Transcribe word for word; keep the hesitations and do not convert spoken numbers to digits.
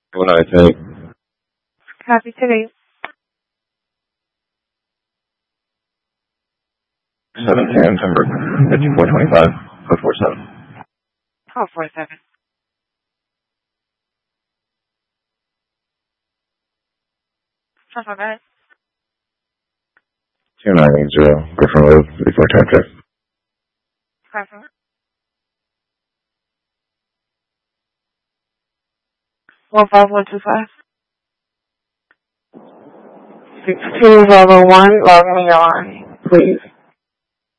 What do I take? Copy today. seven ten, September fifty-four twenty-five, four four seven. four four seven. Go ahead. two nine eight zero, Griffin Road, fifty-four ten fifth. Copy. one five one two five. six two zero one, log me on, please.